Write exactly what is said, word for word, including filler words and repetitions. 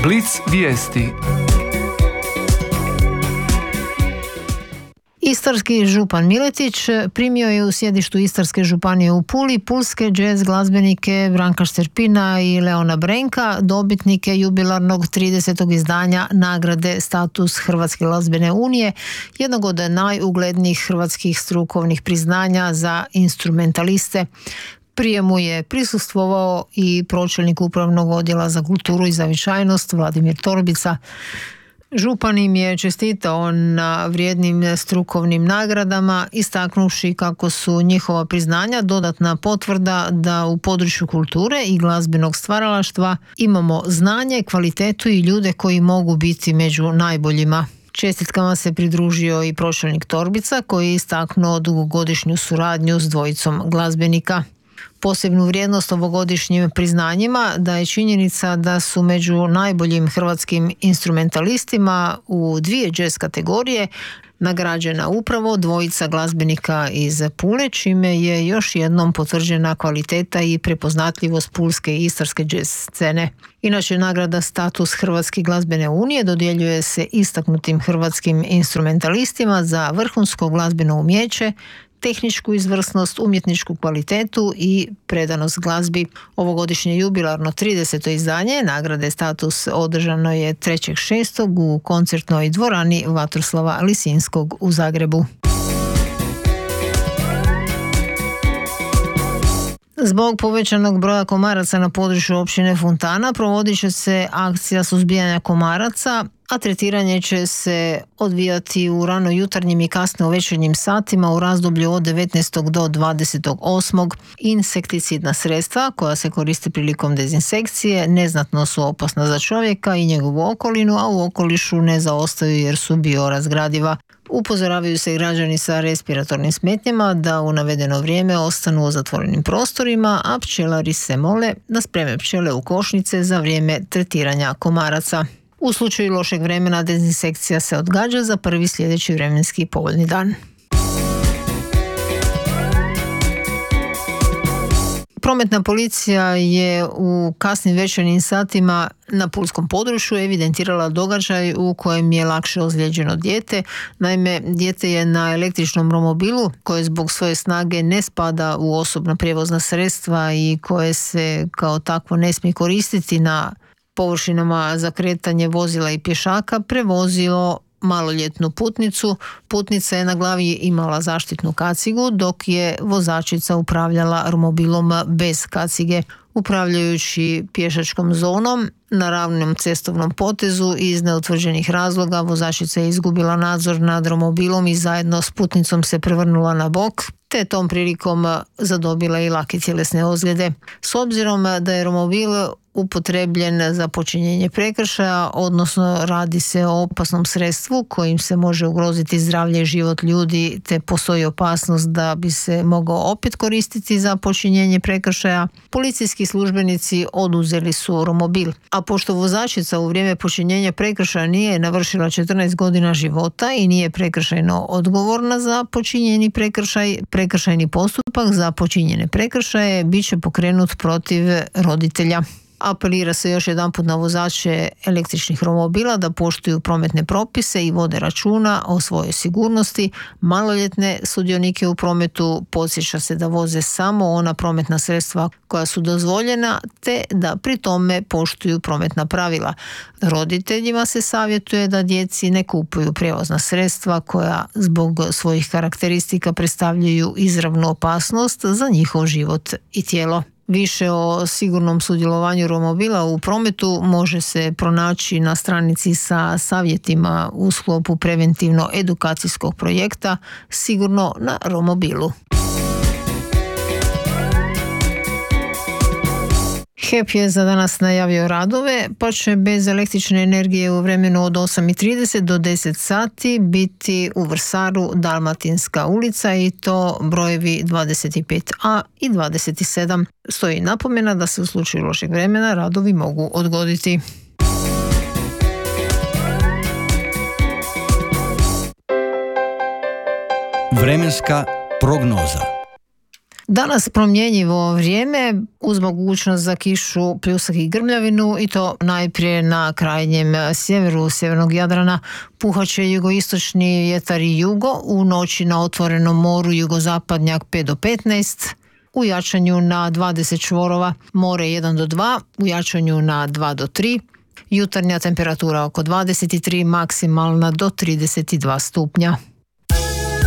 Blic vijesti. Istarski župan Miletić primio je u sjedištu Istarske županije u Puli pulske džez glazbenike Branka Šterpina i Leona Brenka, dobitnike jubilarnog tridesetog izdanja nagrade Status Hrvatske glazbene unije, jednog od najuglednijih hrvatskih strukovnih priznanja za instrumentaliste. Prijemu je prisustvovao i pročelnik Upravnog odjela za kulturu i zavičajnost Vladimir Torbica. Župan im je čestitao na vrijednim strukovnim nagradama, istaknuvši kako su njihova priznanja dodatna potvrda da u području kulture i glazbenog stvaralaštva imamo znanje, kvalitetu i ljude koji mogu biti među najboljima. Čestitkama se pridružio i pročelnik Torbica koji je istaknuo dugogodišnju suradnju s dvojicom glazbenika. Posebnu vrijednost ovogodišnjim priznanjima daje činjenica da su među najboljim hrvatskim instrumentalistima u dvije jazz kategorije nagrađena upravo dvojica glazbenika iz Pule, čime je još jednom potvrđena kvaliteta i prepoznatljivost pulske i istarske jazz scene. Inače, nagrada Status Hrvatske glazbene unije dodjeljuje se istaknutim hrvatskim instrumentalistima za vrhunsko glazbeno umijeće, tehničku izvrsnost, umjetničku kvalitetu i predanost glazbi. Ovogodišnje jubilarno trideseto izdanje nagrade Status održano je trećeg šestog u koncertnoj dvorani Vatroslava Lisinskog u Zagrebu. Zbog povećanog broja komaraca na području općine Fontana provodit će se akcija suzbijanja komaraca, a tretiranje će se odvijati u rano jutarnjim i kasno večernjim satima u razdoblju od devetnaestog do dvadesetog osmog Insekticidna sredstva koja se koriste prilikom dezinsekcije neznatno su opasna za čovjeka i njegovu okolinu, a u okolišu ne zaostaju jer su biorazgradiva. Upozoravaju se građani sa respiratornim smetnjama da u navedeno vrijeme ostanu u zatvorenim prostorima, a pčelari se mole da spreme pčele u košnice za vrijeme tretiranja komaraca. U slučaju lošeg vremena dezinsekcija se odgađa za prvi sljedeći vremenski povoljni dan. Prometna policija je u kasnim večernjim satima na pulskom području evidentirala događaj u kojem je lakše ozlijeđeno dijete. Naime, dijete je na električnom romobilu koje zbog svoje snage ne spada u osobna prijevozna sredstva i koje se kao takvo ne smije koristiti na površinama za kretanje vozila i pješaka, prevozilo maloljetnu putnicu. Putnica je na glavi imala zaštitnu kacigu, dok je vozačica upravljala romobilom bez kacige. Upravljajući pješačkom zonom na ravnom cestovnom potezu iz neutvrđenih razloga vozačica je izgubila nadzor nad romobilom i zajedno s putnicom se prevrnula na bok, te tom prilikom zadobila i lake tjelesne ozljede. S obzirom da je romobil upotrebljen za počinjenje prekršaja, odnosno radi se o opasnom sredstvu kojim se može ugroziti zdravlje i život ljudi, te postoji opasnost da bi se mogao opet koristiti za počinjenje prekršaja, policijski službenici oduzeli su romobil. A pošto vozačica u vrijeme počinjenja prekršaja nije navršila četrnaest godina života i nije prekršajno odgovorna za počinjeni prekršaj, prekršajni postupak za počinjene prekršaje bit će pokrenut protiv roditelja. Apelira se još jedanput na vozače električnih romobila da poštuju prometne propise i vode računa o svojoj sigurnosti. Maloljetne sudionike u prometu podsjeća se da voze samo ona prometna sredstva koja su dozvoljena, te da pri tome poštuju prometna pravila. Roditeljima se savjetuje da djeci ne kupuju prijevozna sredstva koja zbog svojih karakteristika predstavljaju izravnu opasnost za njihov život i tijelo. Više o sigurnom sudjelovanju romobila u prometu može se pronaći na stranici sa savjetima u sklopu preventivno-edukacijskog projekta Sigurno na romobilu. H E P je za danas najavio radove, pa će bez električne energije u vremenu od osam i trideset do deset sati biti u Vrsaru Dalmatinska ulica i to brojevi dvadeset pet a i dvadeset sedam. Stoji napomena da se u slučaju lošeg vremena radovi mogu odgoditi. Vremenska prognoza. Danas promjenjivo vrijeme uz mogućnost za kišu, pljusak i grmljavinu i to najprije na krajnjem sjeveru sjevernog Jadrana. Puhaće jugoistočni vjetar i jugo, u noći na otvorenom moru jugozapadnjak pet do petnaest, u jačanju na dvadeset čvorova, more jedan do dva, u jačanju na dva do tri, jutarnja temperatura oko dvadeset tri, maksimalna do trideset dva stupnja.